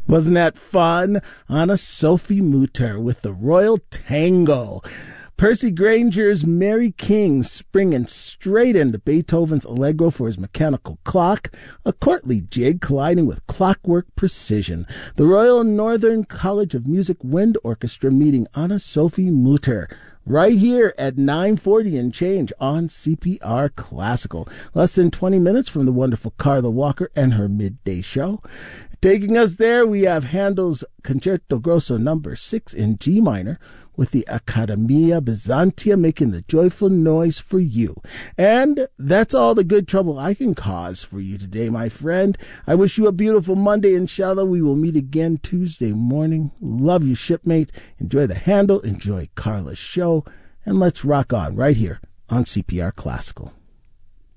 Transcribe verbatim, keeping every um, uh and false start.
Wasn't that fun? Anna Sophie Mutter with the Royal Tango. Percy Granger's Mary King springing straight into Beethoven's Allegro for his mechanical clock, a courtly jig colliding with clockwork precision. The Royal Northern College of Music Wind Orchestra meeting Anna Sophie Mutter right here at nine forty and change on C P R Classical. Less than twenty minutes from the wonderful Carla Walker and her midday show. Taking us there, we have Handel's Concerto Grosso number six in G minor, with the Accademia Byzantia making the joyful noise for you. And that's all the good trouble I can cause for you today, my friend. I wish you a beautiful Monday. Inshallah, we will meet again Tuesday morning. Love you, shipmate. Enjoy the Handel, enjoy Carla's show, and let's rock on right here on C P R Classical.